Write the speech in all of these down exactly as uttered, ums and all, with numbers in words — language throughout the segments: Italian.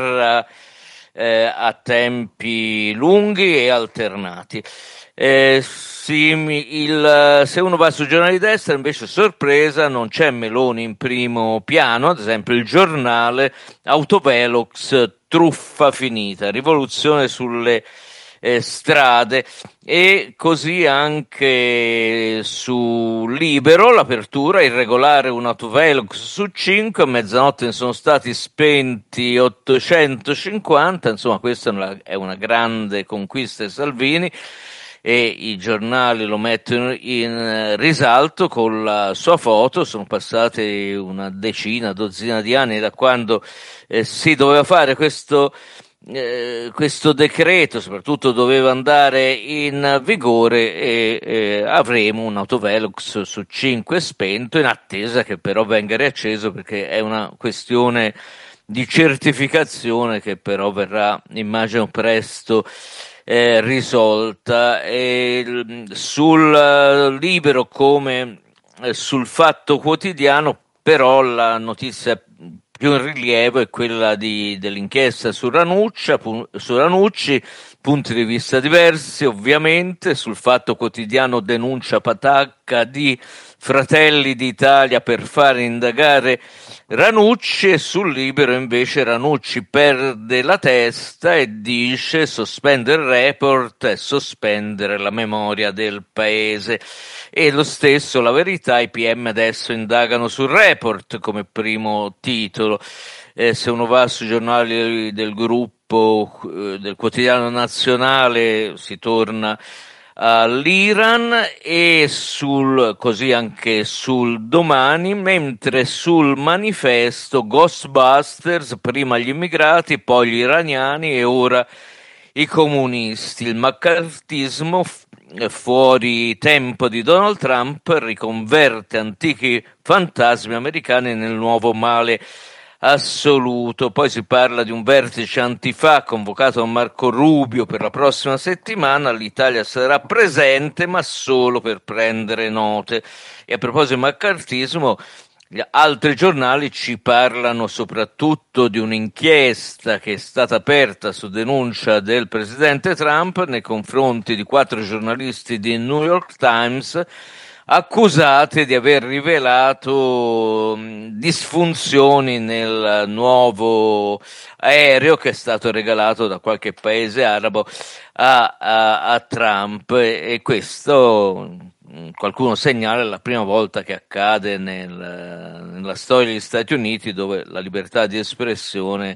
eh, a tempi lunghi e alternati. Eh, sì, il, se uno va sul giornale di destra, invece, sorpresa, non c'è Meloni in primo piano. Ad esempio il Giornale, autovelox, truffa finita, rivoluzione sulle eh, strade. E così anche su Libero, l'apertura, irregolare un autovelox su cinque, a mezzanotte ne sono stati spenti ottocentocinquanta. Insomma, questa è una, è una grande conquista di Salvini, e i giornali lo mettono in risalto con la sua foto. Sono passate una decina, dozzina di anni da quando eh, si doveva fare questo, eh, questo decreto, soprattutto doveva andare in vigore, e eh, avremo un autovelox su cinque spento, in attesa che però venga riacceso, perché è una questione di certificazione che però verrà, immagino, presto Eh, risolta. E sul uh, Libero, come eh, sul Fatto Quotidiano, però la notizia più in rilievo è quella di, dell'inchiesta su Ranuccia, pu- su Ranucci, punti di vista diversi ovviamente. Sul Fatto Quotidiano denuncia patacca di Fratelli d'Italia per far indagare Ranucci, e sul Libero invece Ranucci perde la testa e dice: sospendere il report è sospendere la memoria del paese. E lo stesso La Verità, i P M adesso indagano sul report, come primo titolo. Eh, se uno va sui giornali del gruppo eh, del Quotidiano Nazionale, si torna all'Iran, e sul, così anche sul Domani, mentre sul Manifesto Ghostbusters, prima gli immigrati, poi gli iraniani e ora i comunisti. Il maccartismo, fuori tempo di Donald Trump, riconverte antichi fantasmi americani nel nuovo male assoluto. Poi si parla di un vertice antifa convocato da Marco Rubio per la prossima settimana. L'Italia sarà presente, ma solo per prendere note. E a proposito di maccartismo, gli altri giornali ci parlano soprattutto di un'inchiesta che è stata aperta su denuncia del presidente Trump nei confronti di quattro giornalisti di New York Times, accusati di aver rivelato disfunzioni nel nuovo aereo che è stato regalato da qualche paese arabo a, a, a Trump. E, e questo, qualcuno segnala, è la prima volta che accade nel, nella storia degli Stati Uniti, dove la libertà di espressione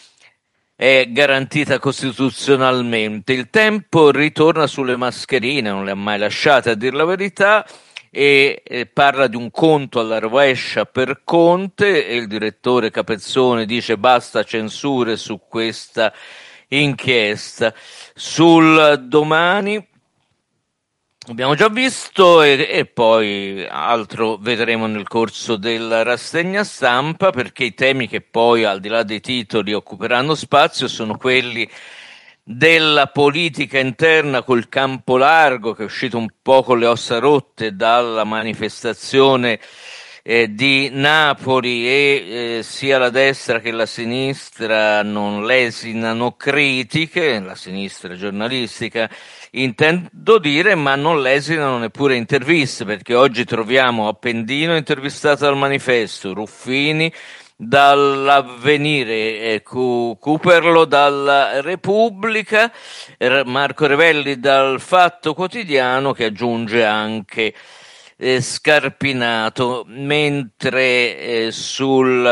è garantita costituzionalmente. Il Tempo ritorna sulle mascherine, non le ha mai lasciate, a dir la verità, e eh, parla di un conto alla rovescia per Conte, e il direttore Capezzone dice: basta censure su questa inchiesta. Sul Domani abbiamo già visto, e, e poi altro vedremo nel corso della rassegna stampa, perché i temi che poi, al di là dei titoli, occuperanno spazio sono quelli della politica interna col campo largo, che è uscito un po' con le ossa rotte dalla manifestazione eh, di Napoli, e eh, sia la destra che la sinistra non lesinano critiche, la sinistra giornalistica intendo dire, ma non lesinano neppure interviste, perché oggi troviamo Appendino intervistato dal Manifesto, Ruffini dall'Avvenire, eh, Cooperlo dalla Repubblica, Marco Revelli dal Fatto Quotidiano, che aggiunge anche eh, Scarpinato, mentre eh, sul,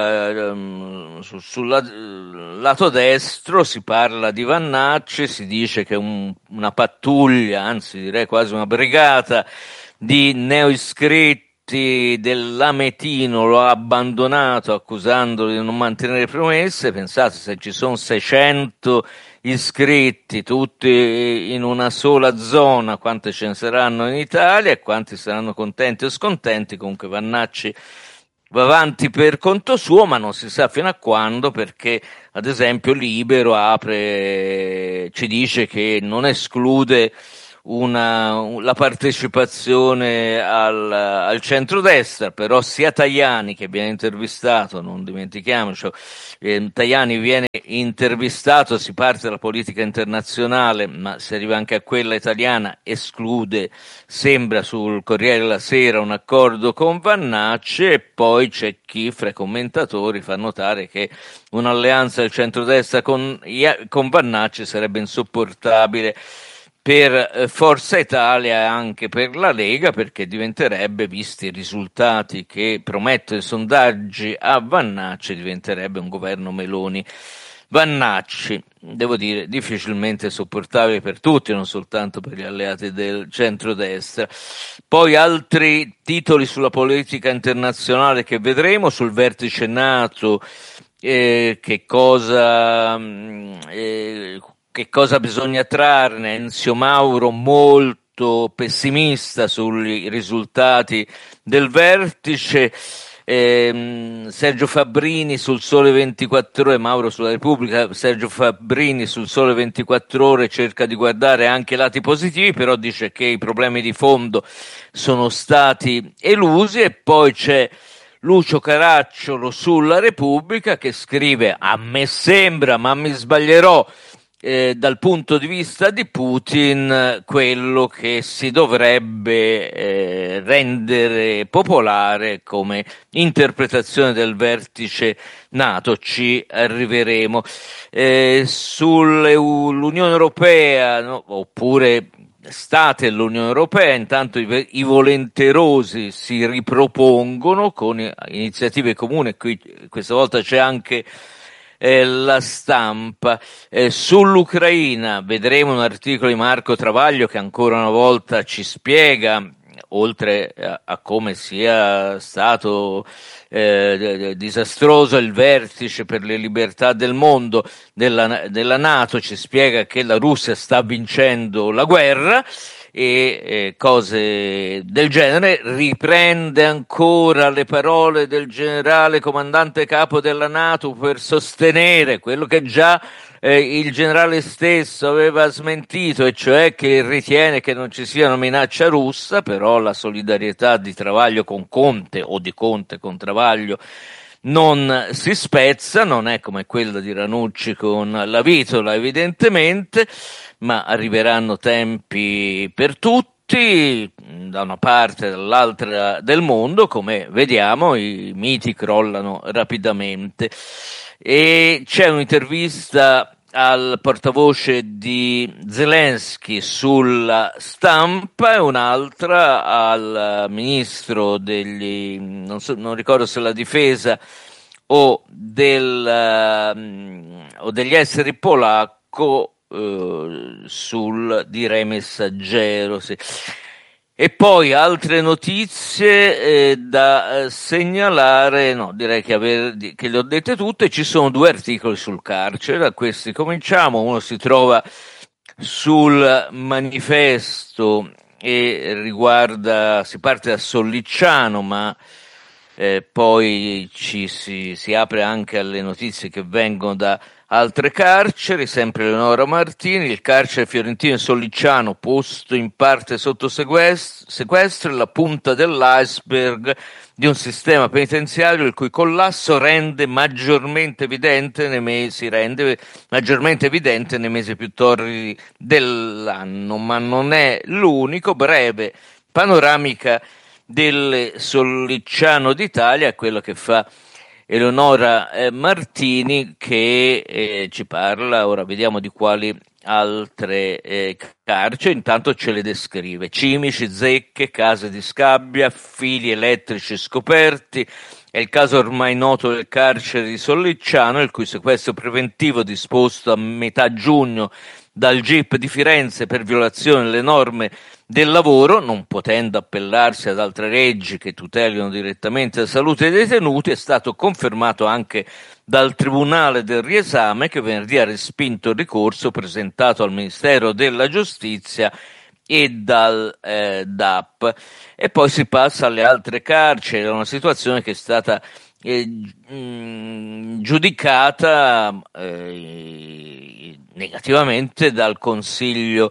eh, su, sul lato destro si parla di Vannacci. Si dice che un, una pattuglia, anzi direi quasi una brigata di neoiscritti dell'Ametino lo ha abbandonato, accusandolo di non mantenere promesse. Pensate, se ci sono seicento iscritti tutti in una sola zona, quante ce ne saranno in Italia e quanti saranno contenti o scontenti. Comunque Vannacci va avanti per conto suo, ma non si sa fino a quando, perché ad esempio Libero apre, ci dice che non esclude una, la partecipazione al, al centrodestra, però sia Tajani, che viene intervistato, non dimentichiamoci, eh, Tajani viene intervistato, si parte dalla politica internazionale, ma si arriva anche a quella italiana, esclude, sembra sul Corriere della Sera, un accordo con Vannacci, e poi c'è chi fra i commentatori fa notare che un'alleanza del centrodestra con, con Vannacci sarebbe insopportabile per Forza Italia e anche per la Lega, perché diventerebbe, visti i risultati che promettono i sondaggi a Vannacci, diventerebbe un governo Meloni Vannacci, devo dire difficilmente sopportabile per tutti, non soltanto per gli alleati del centrodestra. Poi altri titoli sulla politica internazionale che vedremo: sul vertice NATO, eh, che cosa eh, che cosa bisogna trarne. Enzio Mauro molto pessimista sui risultati del vertice, eh, Sergio Fabbrini sul Sole ventiquattro Ore, Mauro sulla Repubblica, Sergio Fabbrini sul Sole ventiquattro Ore cerca di guardare anche i lati positivi, però dice che i problemi di fondo sono stati elusi. E poi c'è Lucio Caracciolo sulla Repubblica che scrive: a me sembra, ma mi sbaglierò, Eh, dal punto di vista di Putin quello che si dovrebbe eh, rendere popolare come interpretazione del vertice NATO. Ci arriveremo. Eh, sull'Unione Europea, no, oppure state l'Unione Europea, intanto i, i volenterosi si ripropongono con iniziative comuni. Qui questa volta c'è anche Eh, la Stampa. Eh, sull'Ucraina vedremo un articolo di Marco Travaglio che ancora una volta ci spiega, oltre a, a come sia stato eh, disastroso il vertice per le libertà del mondo della, della NATO, ci spiega che la Russia sta vincendo la guerra e eh, cose del genere. Riprende ancora le parole del generale comandante capo della NATO per sostenere quello che già eh, il generale stesso aveva smentito, e cioè che ritiene che non ci sia una minaccia russa. Però la solidarietà di Travaglio con Conte, o di Conte con Travaglio, non si spezza, non è come quella di Ranucci con la Vitola evidentemente, ma arriveranno tempi per tutti, da una parte e dall'altra del mondo. Come vediamo, i miti crollano rapidamente. E c'è un'intervista al portavoce di Zelensky sulla Stampa e un'altra al ministro degli, non, so, non ricordo se la difesa o, del, um, o degli esteri polacco, uh, sul di Re Messaggero, sì. E poi altre notizie eh, da eh, segnalare, no, direi che, aver, che le ho dette tutte. Ci sono due articoli sul carcere, da questi cominciamo. Uno si trova sul Manifesto e riguarda, si parte da Sollicciano, ma eh, poi ci si, si apre anche alle notizie che vengono da altre carceri. Sempre Eleonora Martini: il carcere fiorentino e Sollicciano posto in parte sotto sequestro, sequestro è la punta dell'iceberg di un sistema penitenziario il cui collasso rende maggiormente evidente nei mesi rende maggiormente evidente nei mesi più torridi dell'anno. Ma non è l'unico. Breve panoramica del Sollicciano d'Italia è quello che fa Eleonora eh, Martini, che eh, ci parla. Ora vediamo di quali altre eh, carceri, intanto ce le descrive: cimici, zecche, case di scabbia, fili elettrici scoperti. È il caso ormai noto del carcere di Sollicciano, il cui sequestro preventivo, disposto a metà giugno dal G I P di Firenze per violazione delle norme del lavoro, non potendo appellarsi ad altre leggi che tutelino direttamente la salute dei detenuti, è stato confermato anche dal Tribunale del Riesame, che venerdì ha respinto il ricorso presentato al Ministero della Giustizia e dal eh, D A P. E poi si passa alle altre carceri. È una situazione che è stata eh, mh, giudicata eh, negativamente dal Consiglio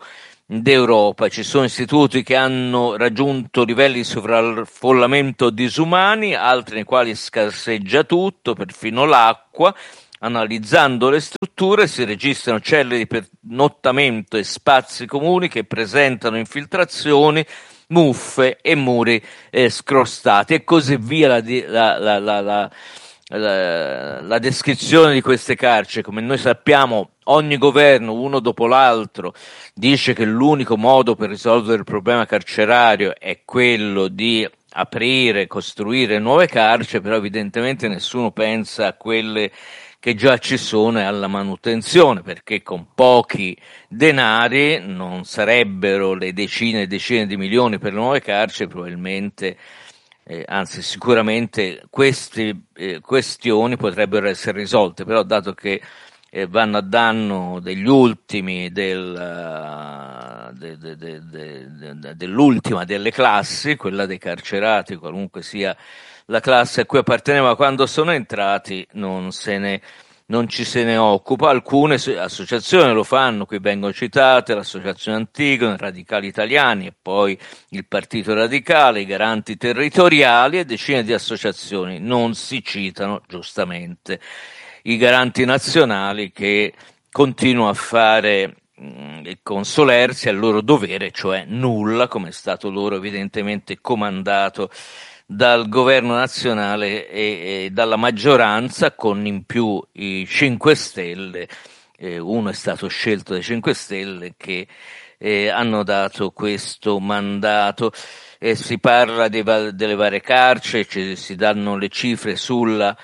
d'Europa. Ci sono istituti che hanno raggiunto livelli di sovraffollamento disumani, altri nei quali scarseggia tutto, perfino l'acqua. Analizzando le strutture si registrano celle di pernottamento e spazi comuni che presentano infiltrazioni, muffe e muri eh, scrostati e così via. La, la, la, la, la, la, la descrizione di queste carceri, come noi sappiamo, ogni governo, uno dopo l'altro, dice che l'unico modo per risolvere il problema carcerario è quello di aprire, costruire nuove carceri, però evidentemente nessuno pensa a quelle che già ci sono e alla manutenzione, perché con pochi denari non sarebbero le decine e decine di milioni per le nuove carceri, probabilmente, eh, anzi sicuramente queste eh, questioni potrebbero essere risolte, però dato che eh, vanno a danno degli ultimi, del, uh, de, de, de, de, de, dell'ultima delle classi, quella dei carcerati, qualunque sia la classe a cui apparteneva quando sono entrati, non se ne non ci se ne occupa. Alcune associazioni lo fanno, qui vengono citate l'Associazione Antigone, Radicali Italiani e poi il Partito Radicale, i Garanti Territoriali e decine di associazioni. Non si citano giustamente i Garanti Nazionali, che continuano a fare e consolersi al loro dovere, cioè nulla, come è stato loro evidentemente comandato dal governo nazionale e, e dalla maggioranza, con in più i cinque Stelle, eh, uno è stato scelto dai cinque Stelle, che eh, hanno dato questo mandato. Eh, si parla dei, delle varie carceri, cioè si danno le cifre sulla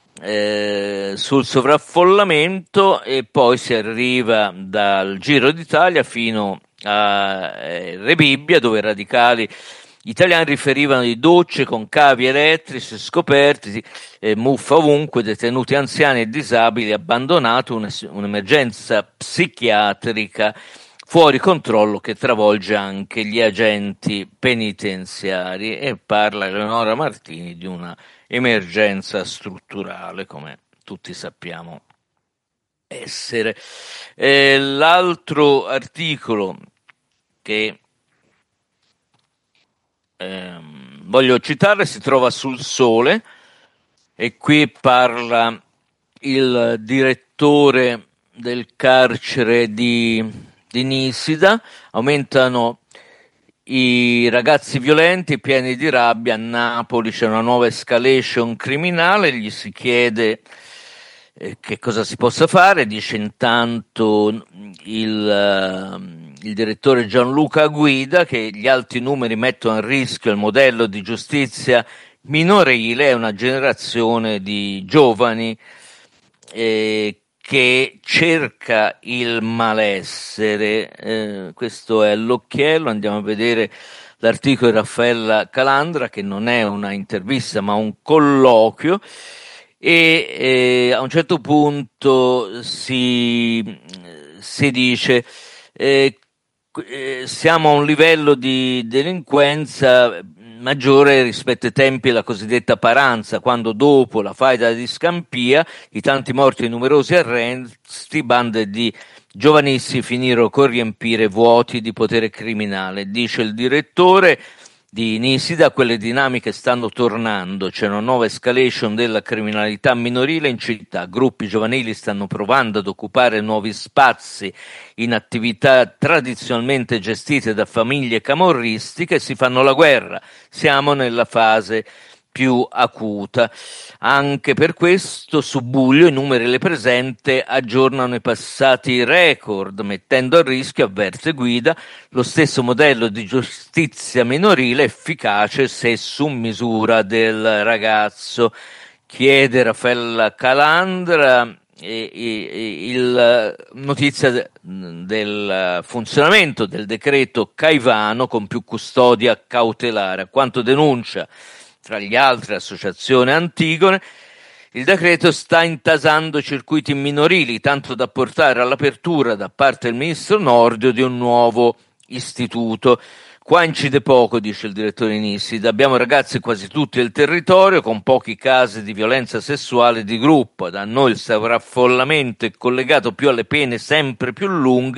Eh, sul sovraffollamento e poi si arriva dal Giro d'Italia fino a eh, Rebibbia, dove i radicali italiani riferivano di docce con cavi elettrici scoperti, eh, muffa ovunque, detenuti anziani e disabili abbandonati, un, un'emergenza psichiatrica fuori controllo che travolge anche gli agenti penitenziari, e parla Eleonora Martini di una emergenza strutturale, come tutti sappiamo essere. Eh, l'altro articolo che ehm, voglio citare si trova sul Sole, e qui parla il direttore del carcere di, di Nisida. Aumentano i ragazzi violenti pieni di rabbia a Napoli, c'è una nuova escalation criminale, gli si chiede eh, che cosa si possa fare. Dice intanto il, uh, il direttore Gianluca Guida che gli alti numeri mettono a rischio il modello di giustizia minorile. È una generazione di giovani eh, che cerca il malessere. Eh, questo è l'occhiello. Andiamo a vedere l'articolo di Raffaella Calandra, che non è una intervista ma un colloquio, e eh, a un certo punto si, si dice eh, siamo a un livello di delinquenza maggiore rispetto ai tempi della cosiddetta paranza, quando dopo la faida di Scampia, i tanti morti e i numerosi arresti, bande di giovanissimi finirono con riempire vuoti di potere criminale. Dice il direttore di Nisida: quelle dinamiche stanno tornando, c'è una nuova escalation della criminalità minorile in città, gruppi giovanili stanno provando ad occupare nuovi spazi in attività tradizionalmente gestite da famiglie camorristiche e si fanno la guerra. Siamo nella fase più acuta. Anche per questo su Buglio i numeri le presente aggiornano i passati record, mettendo a rischio, avverte Guida, lo stesso modello di giustizia minorile efficace se su misura del ragazzo. Chiede Raffaella Calandra e, e, il notizia del funzionamento del decreto Caivano con più custodia cautelare, a quanto denuncia tra gli altri l'associazione Antigone. Il decreto sta intasando circuiti minorili, tanto da portare all'apertura da parte del ministro Nordio di un nuovo istituto. Qua incide poco, dice il direttore Nisida, abbiamo ragazzi quasi tutti del territorio con pochi casi di violenza sessuale di gruppo. Da noi il sovraffollamento è collegato più alle pene sempre più lunghe,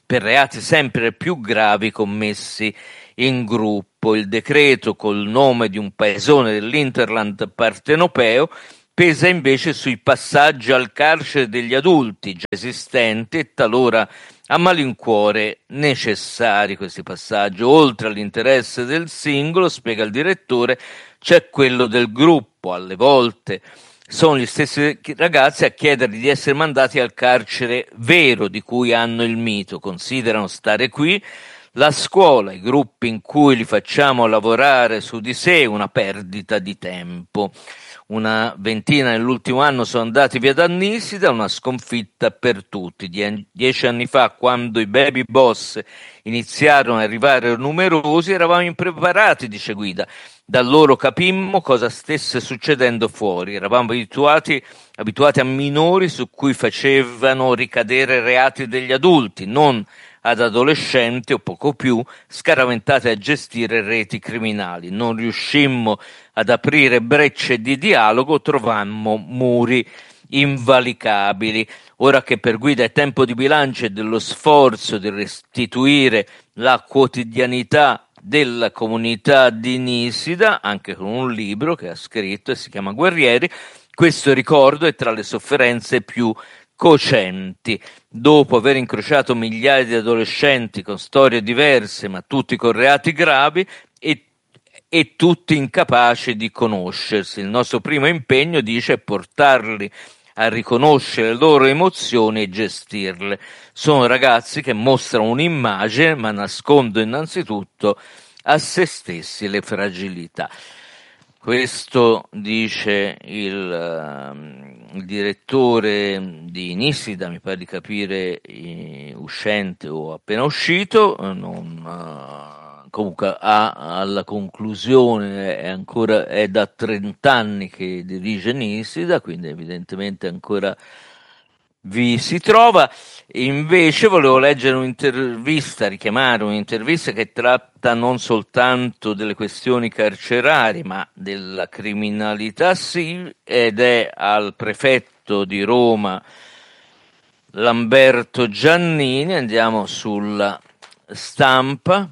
per reati sempre più gravi commessi in gruppo. Il decreto col nome di un paesone dell'Interland partenopeo pesa invece sui passaggi al carcere degli adulti già esistenti e talora a malincuore necessari. Questi passaggi, oltre all'interesse del singolo, spiega il direttore, c'è quello del gruppo. Alle volte sono gli stessi ragazzi a chiedere di essere mandati al carcere vero di cui hanno il mito. Considerano stare qui la scuola, i gruppi in cui li facciamo lavorare su di sé, una perdita di tempo. Una ventina nell'ultimo anno sono andati via da Nisida, una sconfitta per tutti. Die- dieci anni fa, quando i baby boss iniziarono ad arrivare numerosi, eravamo impreparati, dice Guida. Da loro capimmo cosa stesse succedendo fuori. Eravamo abituati, abituati a minori su cui facevano ricadere reati degli adulti, non ad adolescenti o poco più scaraventati a gestire reti criminali. Non riuscimmo ad aprire brecce di dialogo, trovammo muri invalicabili. Ora che per Guida è tempo di bilancio e dello sforzo di restituire la quotidianità della comunità di Nisida, anche con un libro che ha scritto e si chiama Guerrieri, questo ricordo è tra le sofferenze più cocenti. Dopo aver incrociato migliaia di adolescenti con storie diverse, ma tutti con reati gravi e, e tutti incapaci di conoscersi, il nostro primo impegno, dice, è portarli a riconoscere le loro emozioni e gestirle. Sono ragazzi che mostrano un'immagine, ma nascondono innanzitutto a se stessi le fragilità. Questo dice il, uh, il direttore di Nisida, mi pare di capire eh, uscente o appena uscito, non, uh, comunque ha alla conclusione, è ancora è da trent'anni che dirige Nisida, quindi evidentemente ancora vi si trova. Invece volevo leggere un'intervista, richiamare un'intervista che tratta non soltanto delle questioni carcerarie, ma della criminalità, sì, ed è al prefetto di Roma Lamberto Giannini. Andiamo sulla Stampa.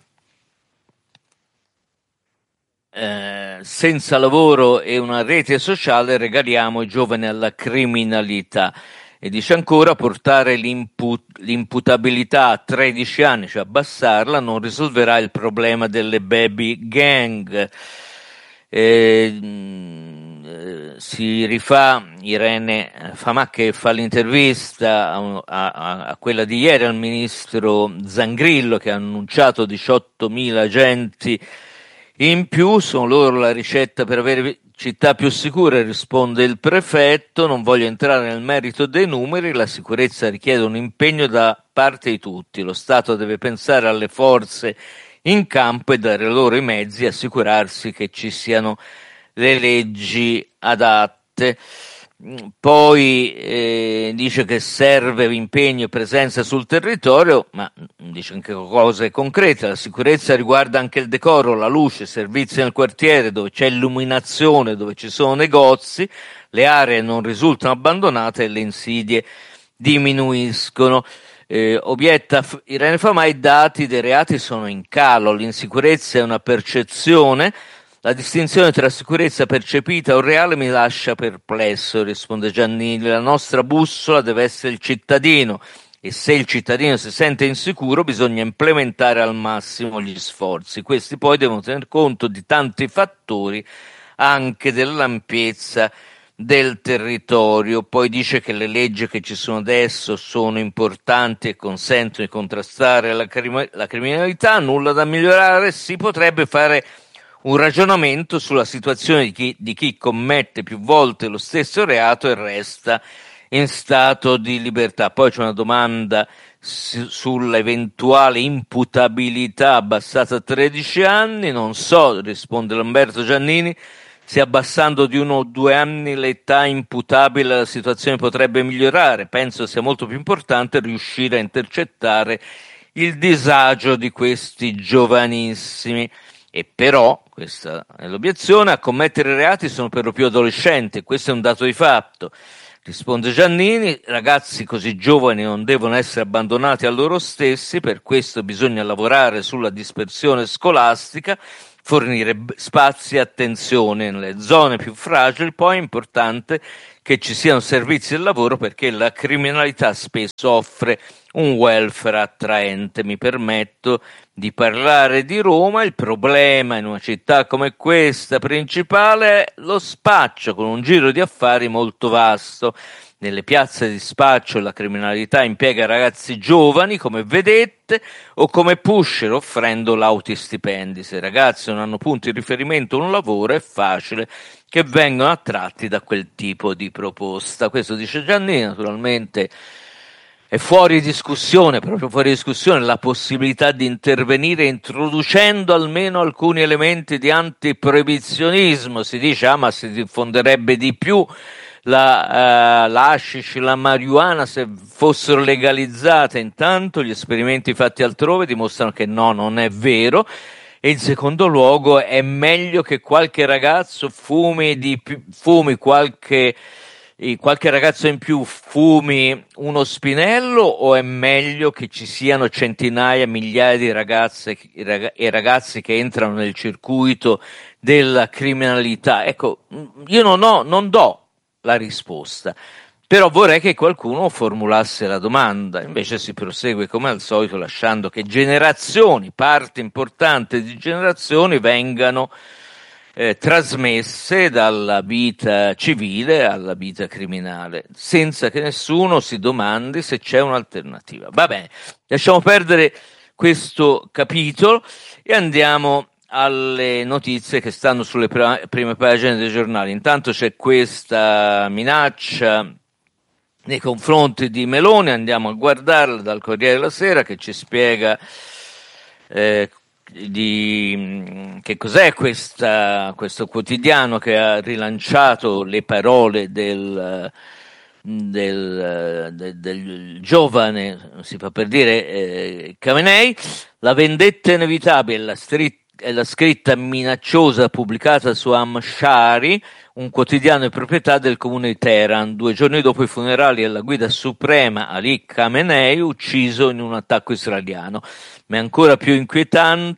Eh, senza lavoro e una rete sociale regaliamo i giovani alla criminalità. E dice ancora, portare l'impu- l'imputabilità a tredici anni, cioè abbassarla, non risolverà il problema delle baby gang. Eh, eh, si rifà Irene Famà, che fa l'intervista a, a, a quella di ieri al ministro Zangrillo, che ha annunciato diciottomila agenti in più. Sono loro la ricetta per avere città più sicure, risponde il prefetto. Non voglio entrare nel merito dei numeri, la sicurezza richiede un impegno da parte di tutti. Lo Stato deve pensare alle forze in campo e dare loro i mezzi, assicurarsi che ci siano le leggi adatte. Poi eh, dice che serve impegno e presenza sul territorio, ma dice anche cose concrete. La sicurezza riguarda anche il decoro, la luce, servizi nel quartiere dove c'è illuminazione, dove ci sono negozi, le aree non risultano abbandonate e le insidie diminuiscono. Eh, obietta Irene Famà, i dati dei reati sono in calo, l'insicurezza è una percezione. La distinzione tra sicurezza percepita o reale mi lascia perplesso, risponde Giannini. La nostra bussola deve essere il cittadino e se il cittadino si sente insicuro bisogna implementare al massimo gli sforzi. Questi poi devono tener conto di tanti fattori, anche dell'ampiezza del territorio. Poi dice che le leggi che ci sono adesso sono importanti e consentono di contrastare la, crim- la criminalità, nulla da migliorare, si potrebbe fare un ragionamento sulla situazione di chi, di chi commette più volte lo stesso reato e resta in stato di libertà. Poi c'è una domanda su, sull'eventuale imputabilità abbassata a tredici anni. Non so, risponde Lamberto Giannini, se abbassando di uno o due anni l'età imputabile la situazione potrebbe migliorare. Penso sia molto più importante riuscire a intercettare il disagio di questi giovanissimi. E però, questa è l'obiezione, a commettere reati sono per lo più adolescenti, questo è un dato di fatto. Risponde Giannini: ragazzi così giovani non devono essere abbandonati a loro stessi, per questo bisogna lavorare sulla dispersione scolastica, fornire spazi e attenzione nelle zone più fragili. Poi è importante che ci siano servizi del lavoro, perché la criminalità spesso offre un welfare attraente. Mi permetto di parlare di Roma. Il problema in una città come questa principale è lo spaccio, con un giro di affari molto vasto. Nelle piazze di spaccio la criminalità impiega ragazzi giovani come vedette o come pusher, offrendo lauti stipendi. Se i ragazzi non hanno punti di riferimento o un lavoro, è facile che vengano attratti da quel tipo di proposta. Questo dice Giannini. Naturalmente è fuori discussione, proprio fuori discussione, la possibilità di intervenire introducendo almeno alcuni elementi di antiproibizionismo. Si dice, ah, ma si diffonderebbe di più la, uh, l'hashish, la marijuana se fossero legalizzate. Intanto gli esperimenti fatti altrove dimostrano che no, non è vero. E in secondo luogo è meglio che qualche ragazzo fumi, di più, fumi qualche... qualche ragazzo in più fumi uno spinello, o è meglio che ci siano centinaia, migliaia di ragazze e ragazzi che entrano nel circuito della criminalità? Ecco, io non ho, non do la risposta, però vorrei che qualcuno formulasse la domanda. Invece si prosegue come al solito lasciando che generazioni, parte importante di generazioni, vengano Eh, trasmesse dalla vita civile alla vita criminale, senza che nessuno si domandi se c'è un'alternativa. Va bene, lasciamo perdere questo capitolo e andiamo alle notizie che stanno sulle pr- prime pagine dei giornali. Intanto c'è questa minaccia nei confronti di Meloni, andiamo a guardarla dal Corriere della Sera, che ci spiega eh, di che cos'è questa, questo quotidiano che ha rilanciato le parole del, del, del, del giovane, si fa per dire, eh, Khamenei. La vendetta inevitabile, la, strit, è la scritta minacciosa pubblicata su Amshari, un quotidiano di proprietà del comune di Teheran, due giorni dopo i funerali della guida suprema Ali Khamenei, ucciso in un attacco israeliano. Ma è ancora più inquietante,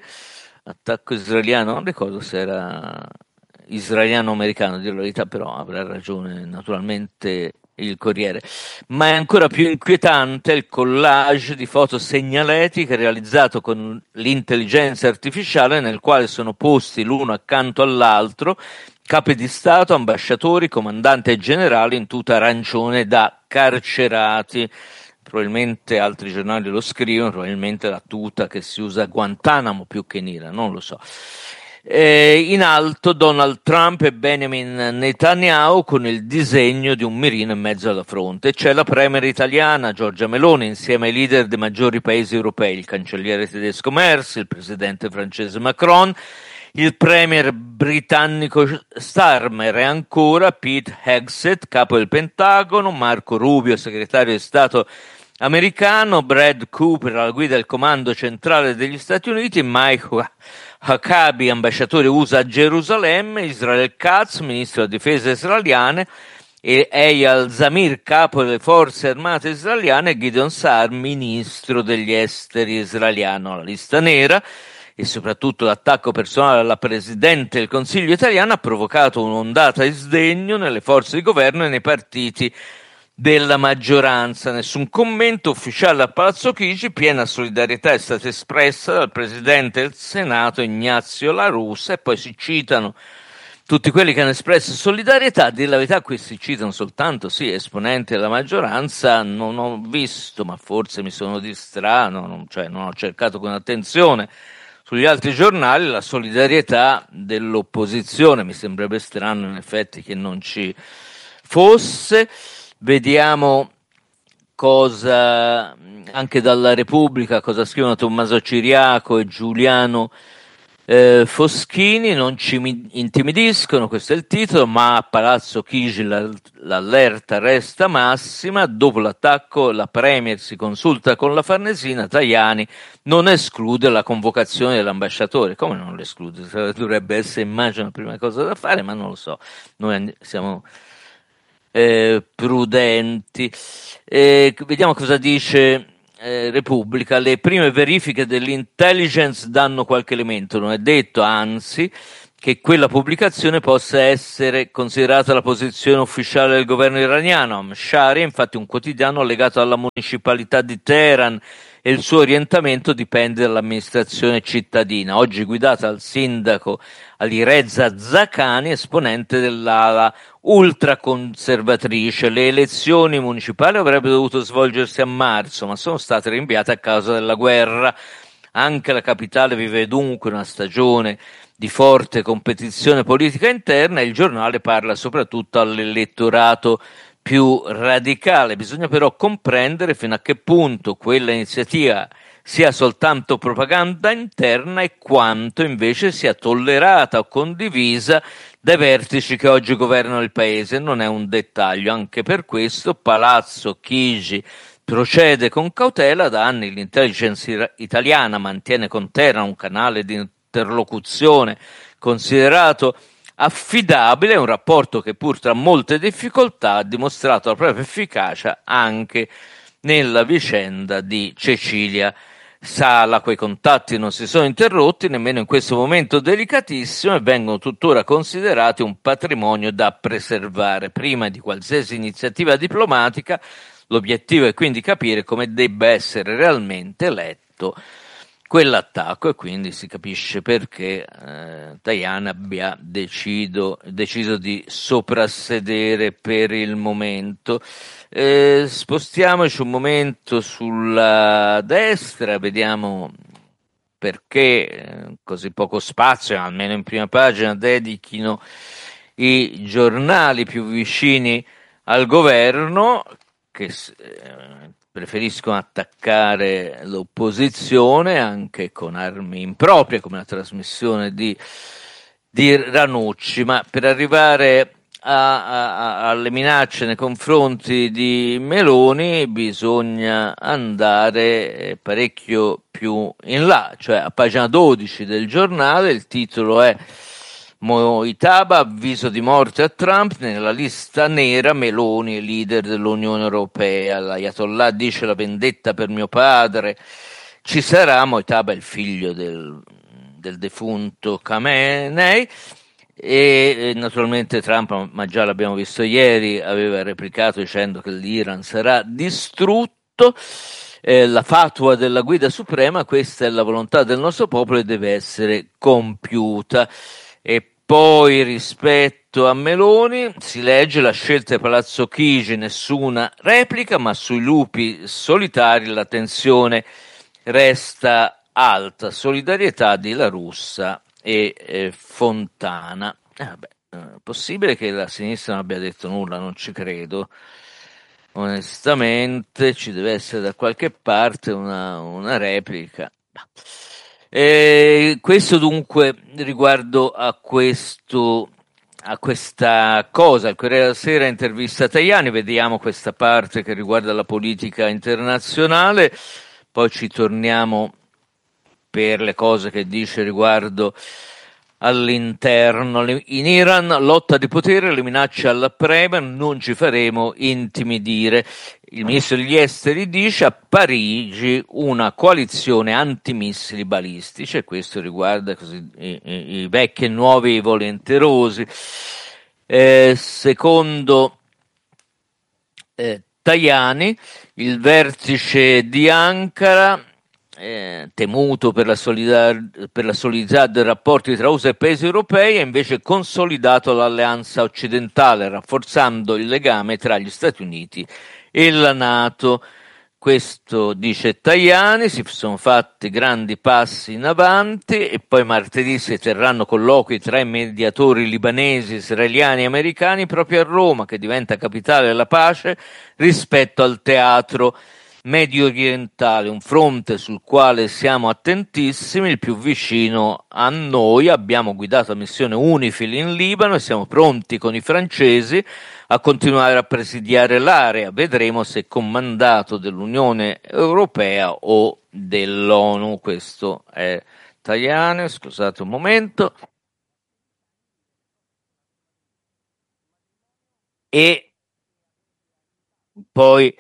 attacco israeliano, non ricordo se era israeliano-americano, di verità, però avrà ragione naturalmente il Corriere, ma è ancora più inquietante il collage di foto segnaletiche realizzato con l'intelligenza artificiale, nel quale sono posti l'uno accanto all'altro capi di Stato, ambasciatori, comandanti e generali in tuta arancione da carcerati. Probabilmente altri giornali lo scrivono, probabilmente la tuta che si usa a Guantanamo più che in Iran, non lo so. Eh, in alto Donald Trump e Benjamin Netanyahu con il disegno di un mirino in mezzo alla fronte. C'è la premier italiana Giorgia Meloni insieme ai leader dei maggiori paesi europei, il cancelliere tedesco Merz, il presidente francese Macron, il premier britannico Starmer e ancora Pete Hegseth, capo del Pentagono, Marco Rubio, segretario di Stato americano, Brad Cooper alla guida del comando centrale degli Stati Uniti, Mike Huckabee, ambasciatore U S A a Gerusalemme, Israel Katz, ministro della difesa israeliane, e Eyal Zamir, capo delle forze armate israeliane, e Gideon Saar, ministro degli esteri israeliano. La lista nera e soprattutto l'attacco personale alla Presidente del Consiglio italiano ha provocato un'ondata di sdegno nelle forze di governo e nei partiti della maggioranza. Nessun commento ufficiale a Palazzo Chigi, piena solidarietà è stata espressa dal Presidente del Senato Ignazio La Russa, e poi si citano tutti quelli che hanno espresso solidarietà. A dire la verità, qui si citano soltanto, sì, esponenti della maggioranza. Non ho visto, ma forse mi sono distratto, non, cioè non ho cercato con attenzione sugli altri giornali la solidarietà dell'opposizione. Mi sembrerebbe strano in effetti che non ci fosse. Vediamo cosa anche dalla Repubblica, cosa scrivono Tommaso Ciriaco e Giuliano eh, Foschini. Non ci intimidiscono, questo è il titolo, ma a Palazzo Chigi l'allerta resta massima. Dopo l'attacco la Premier si consulta con la Farnesina, Tajani non esclude la convocazione dell'ambasciatore. Come non lo esclude? Dovrebbe essere, immagino, la prima cosa da fare, ma non lo so. Noi siamo eh, prudenti. Eh, vediamo cosa dice eh, Repubblica. Le prime verifiche dell'intelligence danno qualche elemento, non è detto, anzi, che quella pubblicazione possa essere considerata la posizione ufficiale del governo iraniano. Amshari è infatti un quotidiano legato alla municipalità di Teheran e il suo orientamento dipende dall'amministrazione cittadina, oggi guidata dal sindaco Alireza Zakani, esponente dell'ala ultraconservatrice. Le elezioni municipali avrebbero dovuto svolgersi a marzo, ma sono state rinviate a causa della guerra. Anche la capitale vive dunque una stagione di forte competizione politica interna e il giornale parla soprattutto all'elettorato più radicale. Bisogna però comprendere fino a che punto quella iniziativa sia soltanto propaganda interna e quanto invece sia tollerata o condivisa dai vertici che oggi governano il paese. Non è un dettaglio, anche per questo Palazzo Chigi procede con cautela. Da anni l'intelligence italiana mantiene con Teheran un canale di interlocuzione considerato affidabile, un rapporto che pur tra molte difficoltà ha dimostrato la propria efficacia anche nella vicenda di Cecilia Sala. Quei contatti non si sono interrotti nemmeno in questo momento delicatissimo e vengono tuttora considerati un patrimonio da preservare. Prima di qualsiasi iniziativa diplomatica, l'obiettivo è quindi capire come debba essere realmente letto quell'attacco e quindi si capisce perché eh, Tajani abbia decido, deciso di soprassedere per il momento. Eh, spostiamoci un momento sulla destra, vediamo perché eh, così poco spazio, almeno in prima pagina, dedichino i giornali più vicini al governo, che eh, preferiscono attaccare l'opposizione anche con armi improprie, come la trasmissione di, di Ranucci, ma per arrivare a, a, alle minacce nei confronti di Meloni bisogna andare parecchio più in là, cioè a pagina dodici del giornale il titolo è Mojtaba, avviso di morte a Trump, nella lista nera Meloni, leader dell'Unione Europea. L'Ayatollah dice la vendetta per mio padre ci sarà. Mojtaba è il figlio del, del defunto Khamenei e, e naturalmente Trump, ma già l'abbiamo visto ieri, aveva replicato dicendo che l'Iran sarà distrutto. Eh, la fatua della guida suprema, questa è la volontà del nostro popolo e deve essere compiuta. E poi rispetto a Meloni si legge la scelta di Palazzo Chigi, nessuna replica, ma sui lupi solitari la tensione resta alta. Solidarietà di La Russa e eh, Fontana. Eh, vabbè, è possibile che la sinistra non abbia detto nulla, non ci credo. Onestamente ci deve essere da qualche parte una, una replica. E questo dunque riguardo a questo a questa cosa. Il Corriere della Sera intervista Tajani, vediamo questa parte che riguarda la politica internazionale, poi ci torniamo per le cose che dice riguardo all'interno. In Iran, lotta di potere, le minacce alla premier, non ci faremo intimidire. Il ministro degli esteri dice a Parigi una coalizione antimissili balistici, e questo riguarda così, i, i, i vecchi e nuovi volenterosi. Eh, secondo eh, Tajani, il vertice di Ankara, Eh, temuto per la, solidar- per la solidità dei rapporti tra U S A e paesi europei, ha invece consolidato l'alleanza occidentale, rafforzando il legame tra gli Stati Uniti e la NATO. Questo dice Tajani, si sono fatti grandi passi in avanti e poi martedì si terranno colloqui tra i mediatori libanesi, israeliani e americani proprio a Roma, che diventa capitale della pace rispetto al teatro medio orientale, un fronte sul quale siamo attentissimi, il più vicino a noi. Abbiamo guidato la missione UNIFIL in Libano e siamo pronti con i francesi a continuare a presidiare l'area. Vedremo se con mandato dell'Unione Europea o dell'ONU. Questo è Tajani, scusate un momento. E Poi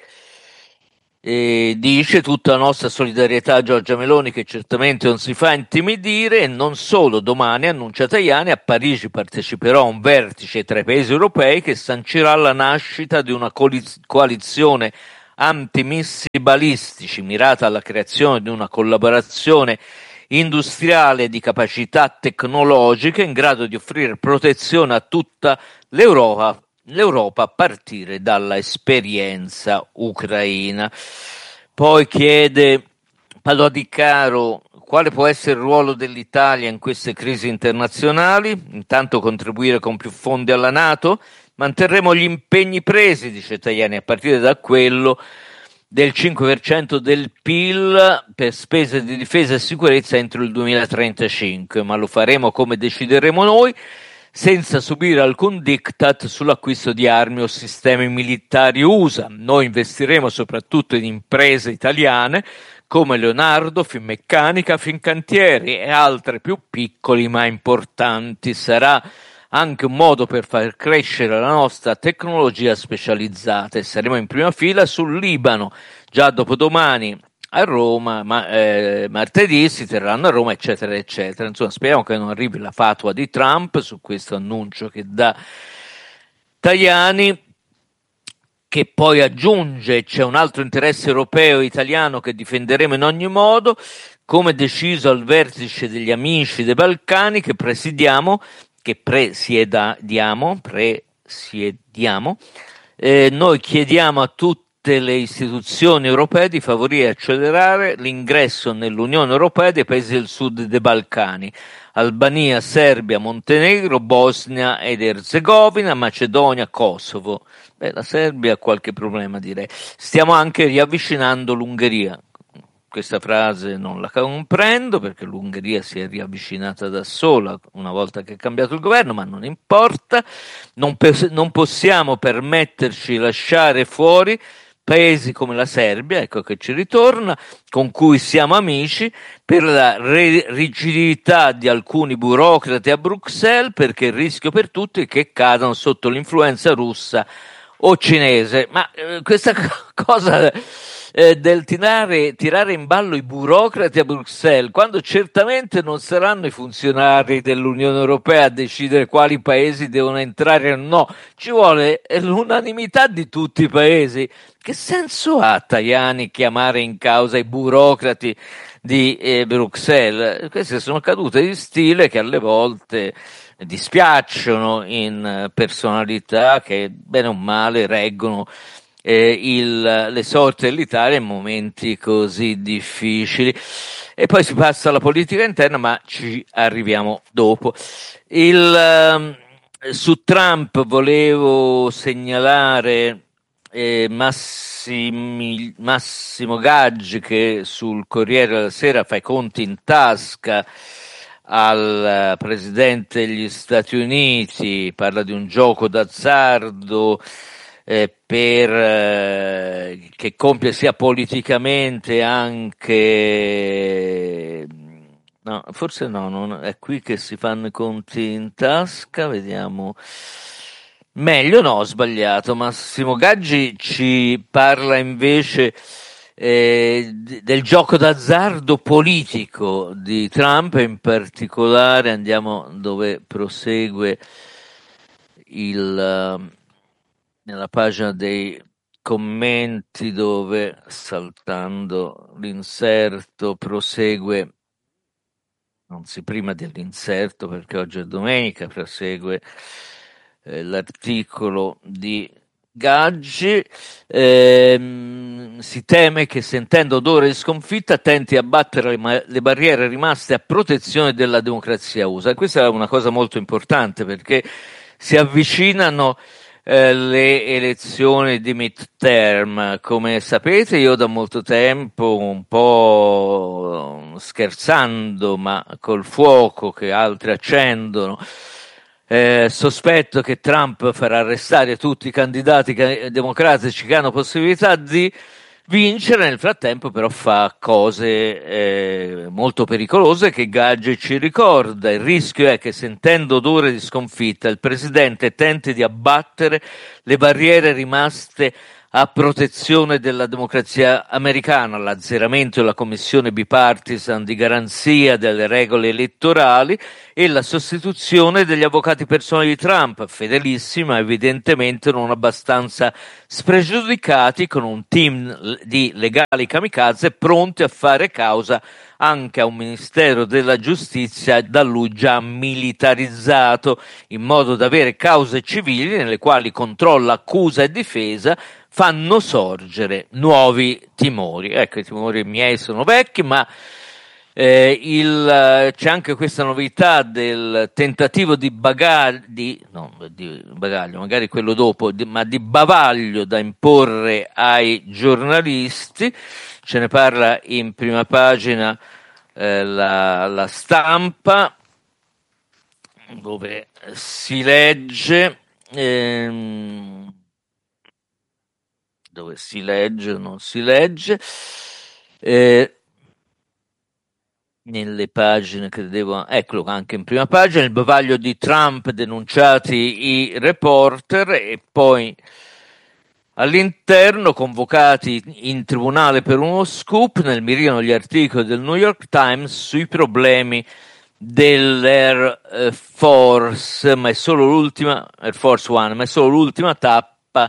eh, dice tutta la nostra solidarietà a Giorgia Meloni, che certamente non si fa intimidire, e non solo. Domani, annuncia Tajani, a Parigi parteciperò a un vertice tra i paesi europei che sancirà la nascita di una coaliz- coalizione antimissili balistici mirata alla creazione di una collaborazione industriale di capacità tecnologiche in grado di offrire protezione a tutta l'Europa l'Europa a partire dalla esperienza ucraina. Poi chiede Palladicaro quale può essere il ruolo dell'Italia in queste crisi internazionali. Intanto contribuire con più fondi alla NATO. Manterremo gli impegni presi, dice Tajani, a partire da quello del cinque per cento del P I L per spese di difesa e sicurezza entro il duemilatrentacinque, ma lo faremo come decideremo noi, senza subire alcun diktat sull'acquisto di armi o sistemi militari U S A. Noi investiremo soprattutto in imprese italiane come Leonardo, Finmeccanica, Fincantieri e altre più piccoli ma importanti. Sarà anche un modo per far crescere la nostra tecnologia specializzata, e saremo in prima fila sul Libano. Già dopodomani a Roma, ma eh, martedì si terranno a Roma, eccetera, eccetera. Insomma, speriamo che non arrivi la fatua di Trump su questo annuncio che dà Tajani, che poi aggiunge: c'è un altro interesse europeo e italiano che difenderemo in ogni modo, come deciso al vertice degli amici dei Balcani che presidiamo, che presiediamo, presiediamo. Eh, noi chiediamo a tutti le istituzioni europee di favorire e accelerare l'ingresso nell'Unione Europea dei paesi del sud dei Balcani: Albania, Serbia, Montenegro, Bosnia ed Erzegovina, Macedonia, Kosovo. Beh, la Serbia ha qualche problema, direi. Stiamo anche riavvicinando l'Ungheria. Questa frase non la comprendo, perché l'Ungheria si è riavvicinata da sola una volta che è cambiato il governo, ma non importa. Non, pe- non possiamo permetterci di lasciare fuori paesi come la Serbia, ecco che ci ritorna, con cui siamo amici, per la re- rigidità di alcuni burocrati a Bruxelles, perché il rischio per tutti è che cadano sotto l'influenza russa o cinese. Ma eh, questa cosa eh, del tirare, tirare in ballo i burocrati a Bruxelles, quando certamente non saranno i funzionari dell'Unione Europea a decidere quali paesi devono entrare o no, ci vuole l'unanimità di tutti i paesi. Che senso ha, Tajani, chiamare in causa i burocrati di eh, Bruxelles? Queste sono cadute di stile che alle volte dispiacciono in personalità che bene o male reggono eh, il, le sorti dell'Italia in momenti così difficili. E poi si passa alla politica interna, ma ci arriviamo dopo. Il, eh, su Trump volevo segnalare eh, Massimi, Massimo Gaggi, che sul Corriere della Sera fa i conti in tasca al presidente degli Stati Uniti, parla di un gioco d'azzardo eh, per eh, che compie sia politicamente anche no, forse no, non è qui che si fanno i conti in tasca, vediamo meglio, no, ho sbagliato. Massimo Gaggi ci parla invece Eh, del gioco d'azzardo politico di Trump, e in particolare andiamo dove prosegue il, uh, nella pagina dei commenti, dove, saltando l'inserto, prosegue, anzi prima dell'inserto perché oggi è domenica, prosegue eh, l'articolo di Gaggi. Ehm, si teme che, sentendo odore di sconfitta, tenti a battere le, ma- le barriere rimaste a protezione della democrazia U S A. Questa è una cosa molto importante, perché si avvicinano eh, le elezioni di midterm. Come sapete, io da molto tempo, un po' scherzando ma col fuoco che altri accendono, Eh, sospetto che Trump farà arrestare tutti i candidati democratici che hanno possibilità di vincere. Nel frattempo però fa cose eh, molto pericolose che Gaggi ci ricorda. Il rischio è che, sentendo odore di sconfitta, il presidente tenti di abbattere le barriere rimaste a protezione della democrazia americana, l'azzeramento della commissione bipartisan di garanzia delle regole elettorali e la sostituzione degli avvocati personali di Trump, fedelissimi ma evidentemente non abbastanza spregiudicati, con un team di legali kamikaze pronti a fare causa anche a un Ministero della Giustizia da lui già militarizzato, in modo da avere cause civili nelle quali controllo, accusa e difesa fanno sorgere nuovi timori. Ecco, i timori miei sono vecchi, ma eh, il, c'è anche questa novità del tentativo di bagaglio, di, no, di bagaglio, magari quello dopo, di, ma di bavaglio da imporre ai giornalisti. Ce ne parla in prima pagina eh, la, la Stampa, dove si legge ehm, dove si legge non si legge eh, nelle pagine che devo, eccolo anche in prima pagina, il bavaglio di Trump denunciati i reporter, e poi all'interno convocati in tribunale per uno scoop, nel mirino gli articoli del New York Times sui problemi dell'Air Force, ma è solo l'ultima, Air Force One, ma è solo l'ultima tappa